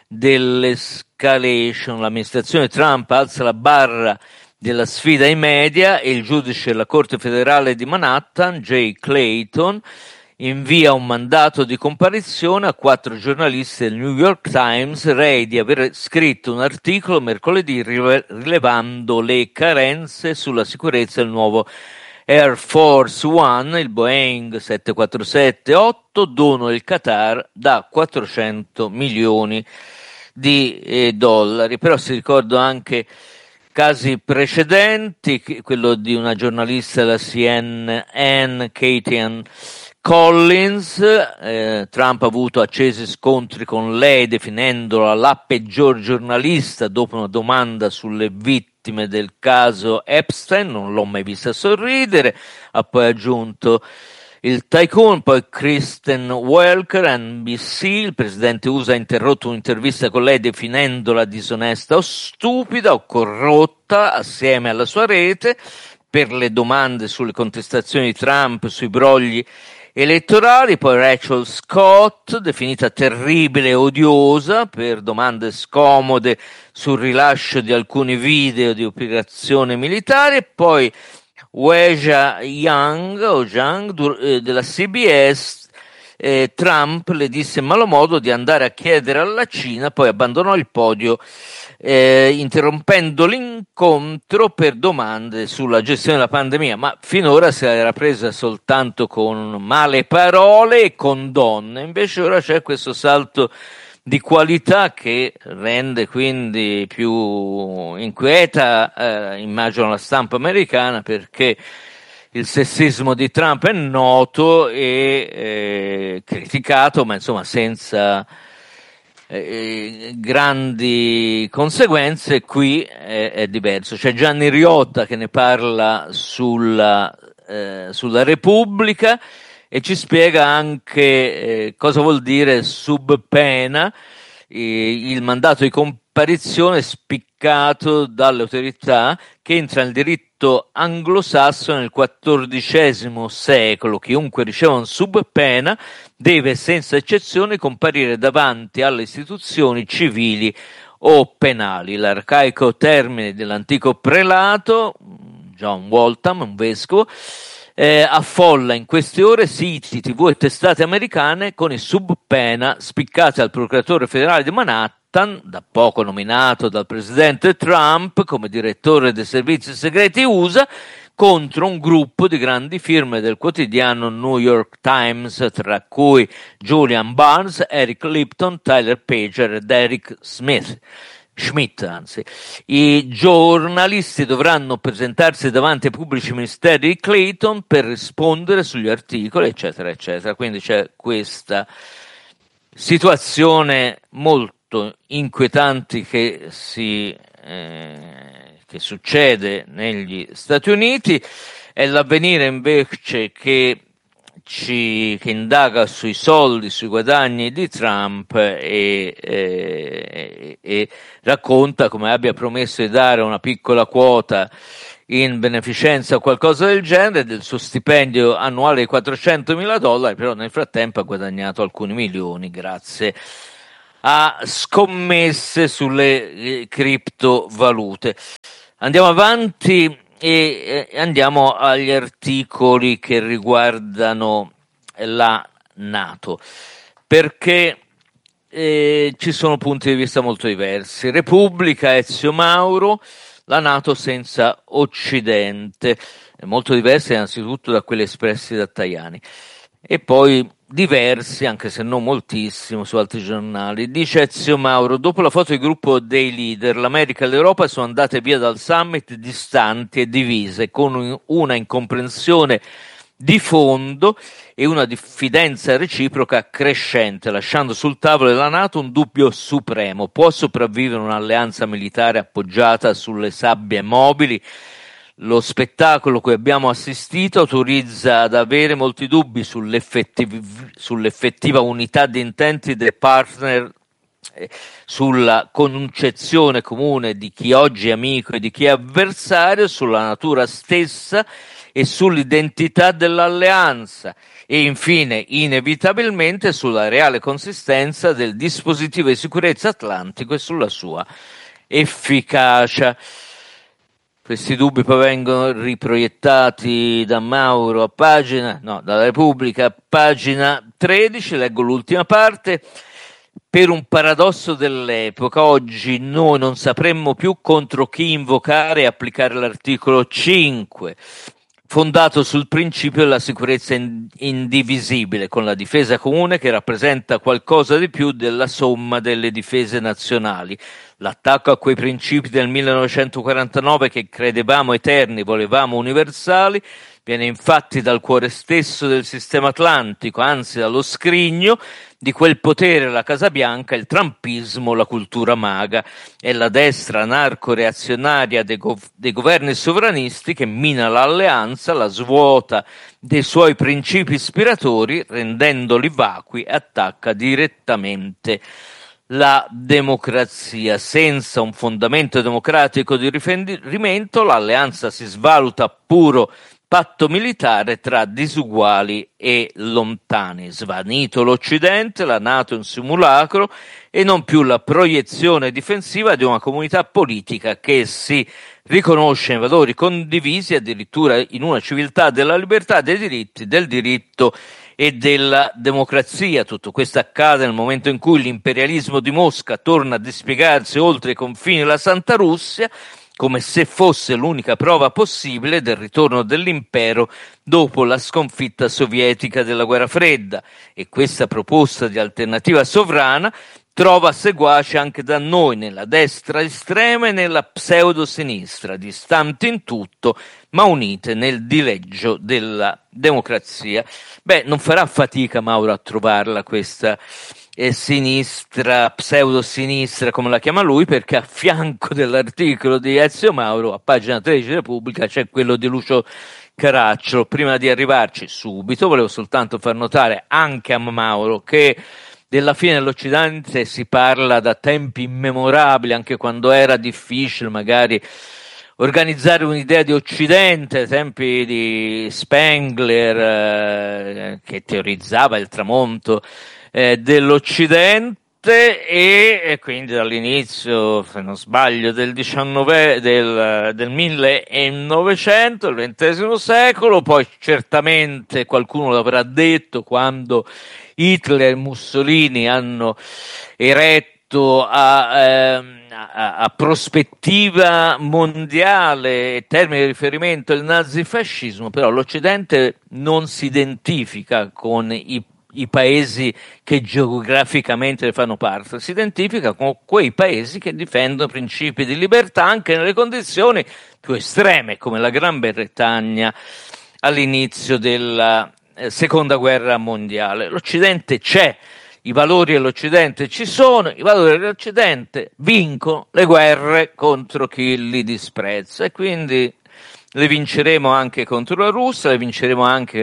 dell'escalation. L'amministrazione Trump alza la barra della sfida ai media e il giudice della Corte federale di Manhattan, Jay Clayton, invia un mandato di comparizione a quattro giornalisti del New York Times rei di aver scritto un articolo mercoledì rilevando le carenze sulla sicurezza del nuovo Air Force One, il Boeing sette quattro sette otto, dono del Qatar da quattrocento milioni di eh, dollari. Però si ricordo anche casi precedenti, quello di una giornalista della C N N, Katie Collins. eh, Trump ha avuto accesi scontri con lei definendola la peggior giornalista dopo una domanda sulle vittime del caso Epstein. Non l'ho mai vista sorridere. Ha poi aggiunto il tycoon. Poi Kristen Welker, N B C, il presidente U S A ha interrotto un'intervista con lei definendola disonesta o stupida o corrotta assieme alla sua rete per le domande sulle contestazioni di Trump sui brogli elettorali. Poi Rachel Scott, definita terribile e odiosa per domande scomode sul rilascio di alcuni video di operazione militare. Poi Weijia Yang, o Zhang, eh, della C B S, eh, Trump le disse in malo modo di andare a chiedere alla Cina, poi abbandonò il podio eh, interrompendo l'incontro per domande sulla gestione della pandemia, ma finora si era presa soltanto con male parole e con donne. Invece ora c'è questo salto di qualità che rende quindi più inquieta, eh, immagino, la stampa americana, perché il sessismo di Trump è noto e eh, criticato, ma insomma senza eh, grandi conseguenze. Qui è, è diverso. C'è Gianni Riotta che ne parla sulla, eh, sulla Repubblica e ci spiega anche eh, cosa vuol dire sub pena, eh, il mandato di comparizione spiccato dalle autorità che entra nel diritto anglosassone nel quattordicesimo secolo. Chiunque riceva un sub pena deve senza eccezione comparire davanti alle istituzioni civili o penali. L'arcaico termine dell'antico prelato, John Waltham, un vescovo, Eh, affolla in queste ore siti, tv e testate americane con i sub pena spiccati al procuratore federale di Manhattan, da poco nominato dal presidente Trump come direttore dei servizi segreti U S A, contro un gruppo di grandi firme del quotidiano New York Times, tra cui Julian Barnes, Eric Lipton, Tyler Pager ed Eric Smith. Schmidt, anzi. I giornalisti dovranno presentarsi davanti ai pubblici ministeri di Clayton per rispondere sugli articoli, eccetera, eccetera. Quindi c'è questa situazione molto inquietante che si eh, che succede negli Stati Uniti. È l'Avvenire invece che ci, che indaga sui soldi, sui guadagni di Trump e, e, e racconta come abbia promesso di dare una piccola quota in beneficenza o qualcosa del genere del suo stipendio annuale di quattrocentomila dollari, però nel frattempo ha guadagnato alcuni milioni grazie a scommesse sulle eh, criptovalute. Andiamo avanti e eh, andiamo agli articoli che riguardano la NATO, perché eh, ci sono punti di vista molto diversi. Repubblica, Ezio Mauro, la NATO senza Occidente, è molto diversa innanzitutto da quelli espressi da Tajani, e poi diversi, anche se non moltissimo, su altri giornali. Dice Ezio Mauro: dopo la foto di gruppo dei leader, l'America e l'Europa sono andate via dal summit distanti e divise, con una incomprensione di fondo e una diffidenza reciproca crescente, lasciando sul tavolo della NATO un dubbio supremo: può sopravvivere un'alleanza militare appoggiata sulle sabbie mobili? Lo spettacolo cui abbiamo assistito autorizza ad avere molti dubbi sull'effettiv- sull'effettiva unità di intenti dei partner, eh, sulla concezione comune di chi oggi è amico e di chi è avversario, sulla natura stessa e sull'identità dell'alleanza e infine, inevitabilmente, sulla reale consistenza del dispositivo di sicurezza atlantico e sulla sua efficacia. Questi dubbi poi vengono riproiettati da Mauro a pagina, no, dalla Repubblica a pagina tredici, leggo l'ultima parte. Per un paradosso dell'epoca, oggi noi non sapremmo più contro chi invocare e applicare l'articolo cinque, fondato sul principio della sicurezza indivisibile, con la difesa comune che rappresenta qualcosa di più della somma delle difese nazionali. L'attacco a quei principi del millenovecentoquarantanove che credevamo eterni, volevamo universali, viene infatti dal cuore stesso del sistema atlantico, anzi dallo scrigno di quel potere, la Casa Bianca, il trumpismo, la cultura maga. È la destra anarco-reazionaria dei, gov- dei governi sovranisti che mina l'alleanza, la svuota dei suoi principi ispiratori, rendendoli vacui, e attacca direttamente la democrazia. Senza un fondamento democratico di riferimento, l'alleanza si svaluta puro patto militare tra disuguali e lontani. Svanito l'Occidente, la NATO è un simulacro e non più la proiezione difensiva di una comunità politica che si riconosce in valori condivisi, addirittura in una civiltà della libertà, dei diritti, del diritto e della democrazia. Tutto questo accade nel momento in cui l'imperialismo di Mosca torna a dispiegarsi oltre i confini della Santa Russia, come se fosse l'unica prova possibile del ritorno dell'impero dopo la sconfitta sovietica della guerra fredda, e questa proposta di alternativa sovrana trova seguaci anche da noi, nella destra estrema e nella pseudosinistra, distanti in tutto ma unite nel dileggio della democrazia. Beh, non farà fatica Mauro a trovarla questa eh, sinistra, pseudosinistra come la chiama lui, perché a fianco dell'articolo di Ezio Mauro a pagina tredici Repubblica c'è quello di Lucio Caracciolo. Prima di arrivarci subito volevo soltanto far notare anche a Mauro che della fine dell'Occidente si parla da tempi immemorabili, anche quando era difficile magari organizzare un'idea di Occidente, ai tempi di Spengler, eh, che teorizzava il tramonto eh, dell'Occidente, e, e quindi dall'inizio, se non sbaglio, del diciannove del, del millenovecento, del ventesimo secolo. Poi certamente qualcuno l'avrà detto quando Hitler e Mussolini hanno eretto a, eh, a, a prospettiva mondiale, termine di riferimento, il nazifascismo. Però l'Occidente non si identifica con i, i paesi che geograficamente ne fanno parte, si identifica con quei paesi che difendono principi di libertà anche nelle condizioni più estreme, come la Gran Bretagna all'inizio della eh, seconda guerra mondiale. L'Occidente c'è, i valori dell'Occidente ci sono, i valori dell'Occidente vincono le guerre contro chi li disprezza, e quindi le vinceremo anche contro la Russia, le vinceremo anche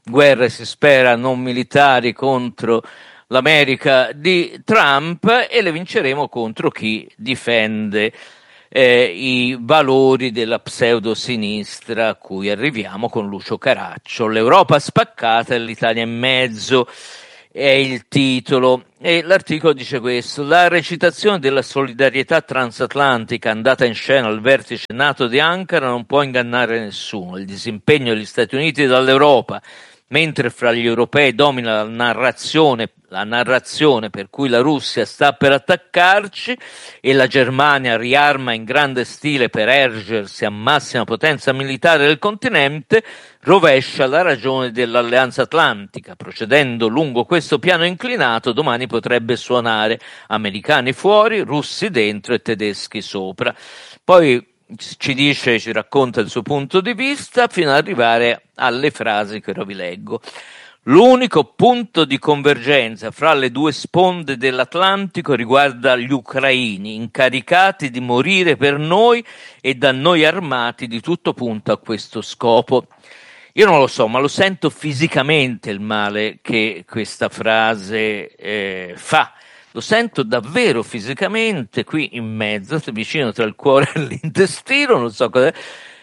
guerre, si spera, non militari contro l'America di Trump, e le vinceremo contro chi difende eh, i valori della pseudosinistra a cui arriviamo con Lucio Caracciolo. L'Europa spaccata e l'Italia in mezzo è il titolo, e l'articolo dice questo: la recitazione della solidarietà transatlantica andata in scena al vertice NATO di Ankara non può ingannare nessuno. Il disimpegno degli Stati Uniti dall'Europa, mentre fra gli europei domina la narrazione, la narrazione per cui la Russia sta per attaccarci e la Germania riarma in grande stile per ergersi a massima potenza militare del continente, rovescia la ragione dell'Alleanza Atlantica. Procedendo lungo questo piano inclinato, domani potrebbe suonare americani fuori, russi dentro e tedeschi sopra. Poi ci dice, ci racconta il suo punto di vista fino ad arrivare alle frasi che ora vi leggo. L'unico punto di convergenza fra le due sponde dell'Atlantico riguarda gli ucraini, incaricati di morire per noi e da noi armati di tutto punto a questo scopo. Io non lo so, ma lo sento fisicamente il male che questa frase eh, fa. Lo sento davvero fisicamente qui in mezzo, vicino tra il cuore e l'intestino, non so cosa,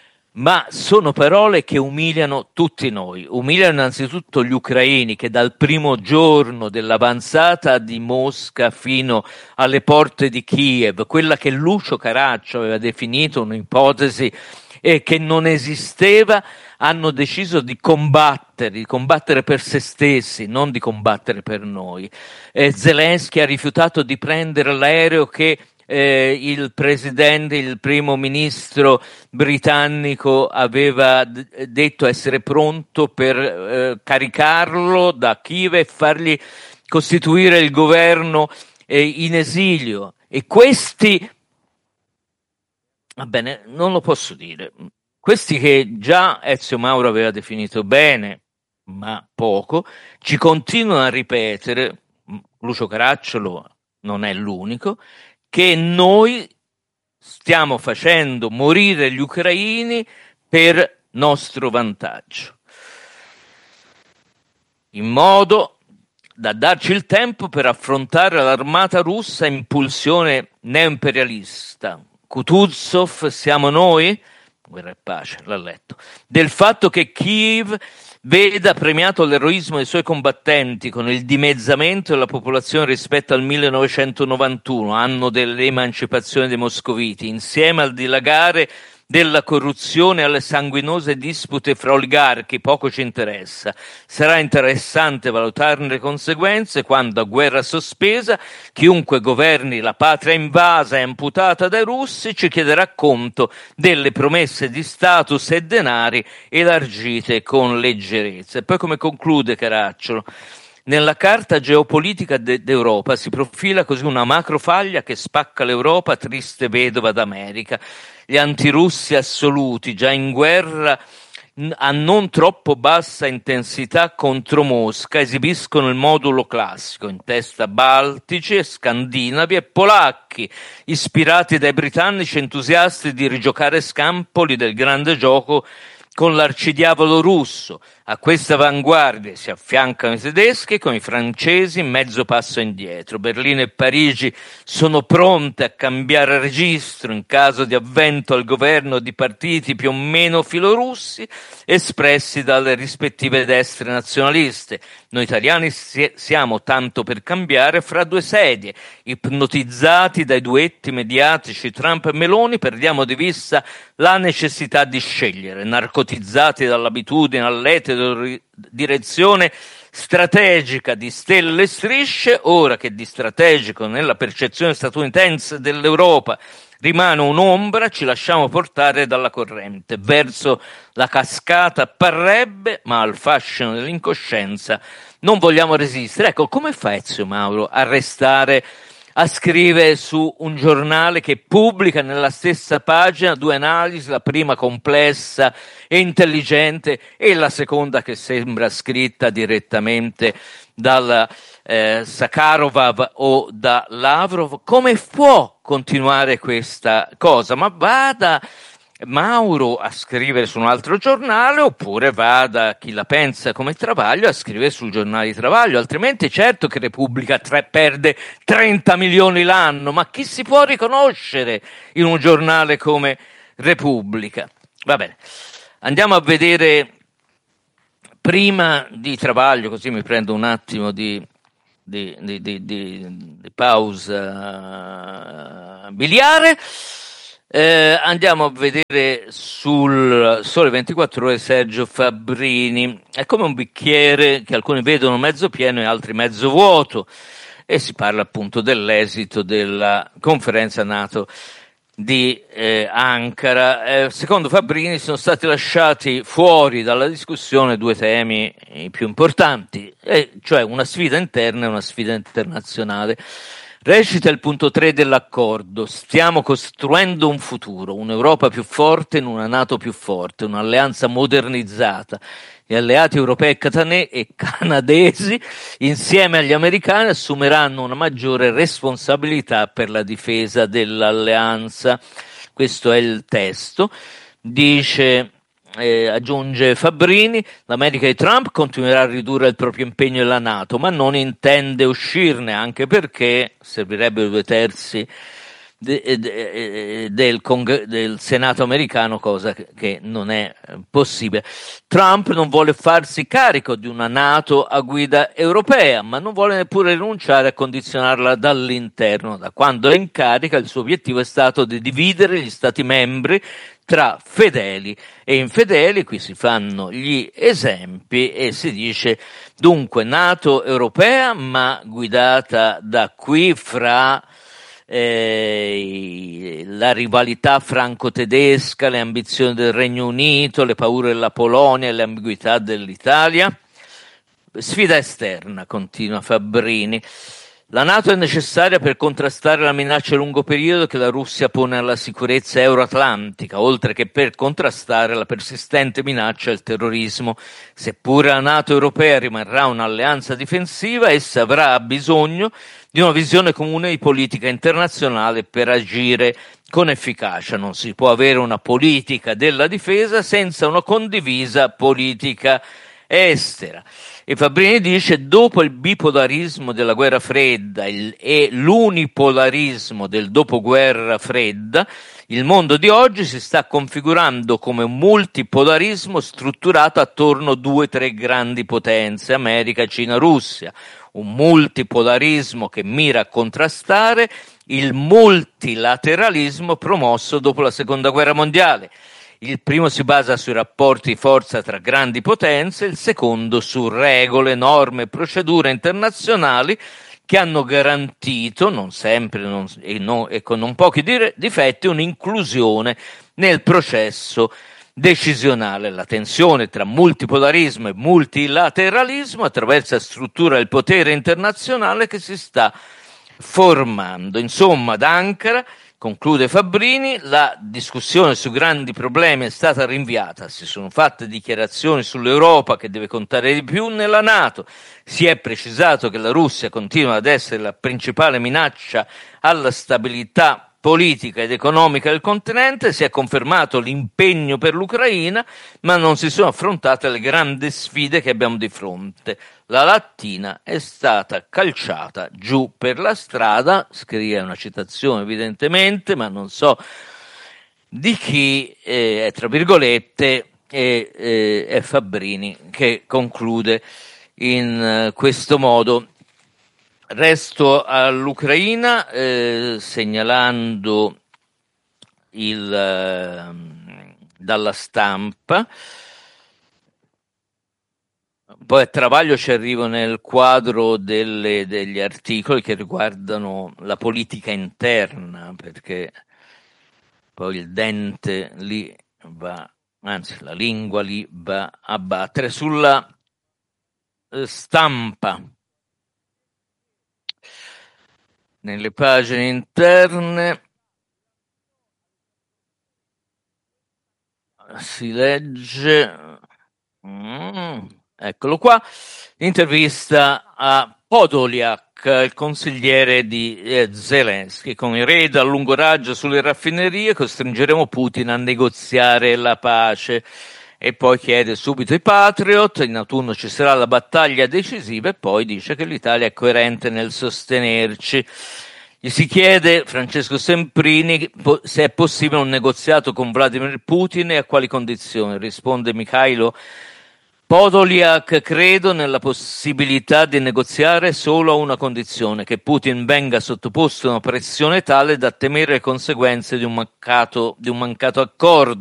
ma sono parole che umiliano tutti noi. Umiliano innanzitutto gli ucraini, che dal primo giorno dell'avanzata di Mosca fino alle porte di Kiev, quella che Lucio Caracciolo aveva definito un'ipotesi e che non esisteva, hanno deciso di combattere, di combattere per se stessi, non di combattere per noi. Eh, Zelensky ha rifiutato di prendere l'aereo che eh, il presidente, il primo ministro britannico aveva d- detto essere pronto per eh, caricarlo da Kiev e fargli costituire il governo eh, in esilio. E questi, va bene, non lo posso dire, questi che già Ezio Mauro aveva definito bene, ma poco, ci continuano a ripetere, Lucio Caracciolo non è l'unico, che noi stiamo facendo morire gli ucraini per nostro vantaggio, in modo da darci il tempo per affrontare l'armata russa in pulsione neoimperialista. Kutuzov siamo noi? Guerra e pace, l'ha letto. Del fatto che Kiev veda premiato l'eroismo dei suoi combattenti con il dimezzamento della popolazione rispetto al millenovecentonovantuno, anno dell'emancipazione dei moscoviti, insieme al dilagare della corruzione e alle sanguinose dispute fra oligarchi, poco ci interessa. Sarà interessante valutarne le conseguenze quando, a guerra sospesa, chiunque governi la patria invasa e amputata dai russi ci chiederà conto delle promesse di status e denari elargite con leggerezza. E poi, come conclude Caracciolo, nella carta geopolitica de- d'Europa si profila così una macrofaglia che spacca l'Europa, triste vedova d'America. Gli antirussi assoluti, già in guerra a non troppo bassa intensità contro Mosca, esibiscono il modulo classico, in testa baltici, scandinavi e polacchi, ispirati dai britannici entusiasti di rigiocare scampoli del grande gioco con l'arcidiavolo russo. A questa avanguardia si affiancano i tedeschi con i francesi mezzo passo indietro. Berlino e Parigi sono pronte a cambiare registro in caso di avvento al governo di partiti più o meno filorussi espressi dalle rispettive destre nazionaliste. Noi italiani siamo tanto per cambiare fra due sedie. Ipnotizzati dai duetti mediatici Trump e Meloni, perdiamo di vista la necessità di scegliere. Narcotizzati dall'abitudine all'etere direzione strategica di stelle e strisce, ora che di strategico nella percezione statunitense dell'Europa rimane un'ombra, ci lasciamo portare dalla corrente verso la cascata parrebbe, ma al fascino dell'incoscienza non vogliamo resistere. Ecco, come fa Ezio Mauro a restare a scrivere su un giornale che pubblica nella stessa pagina due analisi, la prima complessa e intelligente e la seconda che sembra scritta direttamente dal eh, Sakharov o da Lavrov? Come può continuare questa cosa? Ma vada Mauro a scrivere su un altro giornale, oppure va da chi la pensa come Travaglio a scrivere sul giornale di Travaglio, altrimenti certo che Repubblica tre, perde trenta milioni l'anno, ma chi si può riconoscere in un giornale come Repubblica? Va bene, andiamo a vedere prima di Travaglio, così mi prendo un attimo di, di, di, di, di, di pausa biliare. Eh, andiamo a vedere sul Sole ventiquattro Ore Sergio Fabbrini. È come un bicchiere che alcuni vedono mezzo pieno e altri mezzo vuoto, e si parla appunto dell'esito della conferenza NATO di eh, Ankara. Eh, secondo Fabbrini sono stati lasciati fuori dalla discussione due temi più importanti, eh, cioè una sfida interna e una sfida internazionale. Recita il punto tre dell'accordo: stiamo costruendo un futuro, un'Europa più forte in una NATO più forte, un'alleanza modernizzata. Gli alleati europei e canadesi, insieme agli americani, assumeranno una maggiore responsabilità per la difesa dell'alleanza. Questo è il testo. Dice, eh, aggiunge Fabbrini, l'America di Trump continuerà a ridurre il proprio impegno nella NATO, ma non intende uscirne, anche perché servirebbero due terzi De, de, del, del Senato americano, cosa che, che non è possibile. Trump non vuole farsi carico di una NATO a guida europea, ma non vuole neppure rinunciare a condizionarla dall'interno. Da quando è in carica il suo obiettivo è stato di dividere gli Stati membri tra fedeli e infedeli. Qui si fanno gli esempi e si dice dunque NATO europea, ma guidata da qui fra Eh, la rivalità franco-tedesca, le ambizioni del Regno Unito, le paure della Polonia e le ambiguità dell'Italia. Sfida esterna, continua Fabbrini. La NATO è necessaria per contrastare la minaccia a lungo periodo che la Russia pone alla sicurezza euroatlantica, oltre che per contrastare la persistente minaccia del terrorismo. Seppure la NATO europea rimarrà un'alleanza difensiva, essa avrà bisogno di una visione comune di politica internazionale per agire con efficacia. Non si può avere una politica della difesa senza una condivisa politica estera. E Fabbrini dice: dopo il bipolarismo della guerra fredda il, e l'unipolarismo del dopoguerra fredda, il mondo di oggi si sta configurando come un multipolarismo strutturato attorno a due o tre grandi potenze, America, Cina, Russia. Un multipolarismo che mira a contrastare il multilateralismo promosso dopo la seconda guerra mondiale. Il primo si basa sui rapporti di forza tra grandi potenze, il secondo su regole, norme e procedure internazionali che hanno garantito, non sempre non, e, no, e con non pochi dire, difetti, un'inclusione nel processo decisionale. La tensione tra multipolarismo e multilateralismo attraverso la struttura del potere internazionale che si sta formando. Insomma, ad Ankara, conclude Fabbrini, la discussione sui grandi problemi è stata rinviata, si sono fatte dichiarazioni sull'Europa che deve contare di più nella NATO, si è precisato che la Russia continua ad essere la principale minaccia alla stabilità politica ed economica del continente, si è confermato l'impegno per l'Ucraina, ma non si sono affrontate le grandi sfide che abbiamo di fronte. La lattina è stata calciata giù per la strada, scrive una citazione evidentemente, ma non so di chi, eh, è tra virgolette, e, eh, è Fabbrini che conclude in eh, questo modo. Resto all'Ucraina, eh, segnalando il, eh, dalla stampa. Poi a Travaglio ci arrivo nel quadro delle, degli articoli che riguardano la politica interna, perché poi il dente lì va, anzi la lingua lì va a battere. Sulla eh, stampa, nelle pagine interne, si legge, mm, eccolo qua, intervista a Podolyak, il consigliere di eh, Zelensky. Con i raid a lungo raggio sulle raffinerie costringeremo Putin a negoziare la pace. E poi chiede subito i Patriot, in autunno ci sarà la battaglia decisiva e poi dice che l'Italia è coerente nel sostenerci. Gli si chiede, Francesco Semprini, se è possibile un negoziato con Vladimir Putin e a quali condizioni. Risponde Mikhailo Podolyak: credo nella possibilità di negoziare solo a una condizione, che Putin venga sottoposto a una pressione tale da temere le conseguenze di un mancato, di un mancato accordo.